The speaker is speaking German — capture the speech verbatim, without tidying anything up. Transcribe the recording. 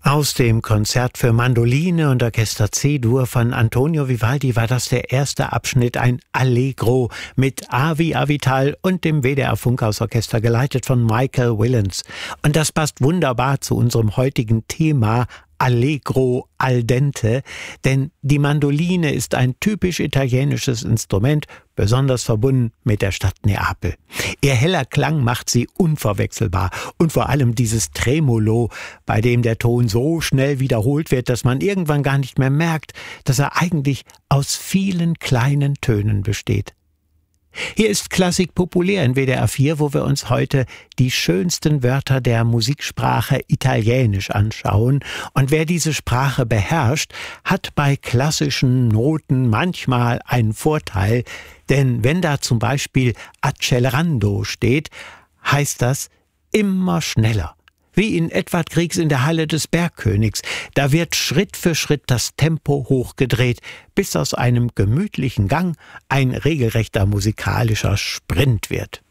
Aus dem Konzert für Mandoline und Orchester C-Dur von Antonio Vivaldi war das der erste Abschnitt, ein Allegro mit A wie Avital und dem W D R Funkhausorchester, geleitet von Michael Willens. Und das passt wunderbar zu unserem heutigen Thema Allegro al dente, denn die Mandoline ist ein typisch italienisches Instrument, besonders verbunden mit der Stadt Neapel. Ihr heller Klang macht sie unverwechselbar und vor allem dieses Tremolo, bei dem der Ton so schnell wiederholt wird, dass man irgendwann gar nicht mehr merkt, dass er eigentlich aus vielen kleinen Tönen besteht. Hier ist Klassik populär in W D R vier, wo wir uns heute die schönsten Wörter der Musiksprache Italienisch anschauen. Und wer diese Sprache beherrscht, hat bei klassischen Noten manchmal einen Vorteil. Denn wenn da zum Beispiel accelerando steht, heißt das immer schneller. Wie in Edvard Griegs In der Halle des Bergkönigs. Da wird Schritt für Schritt das Tempo hochgedreht, bis aus einem gemütlichen Gang ein regelrechter musikalischer Sprint wird.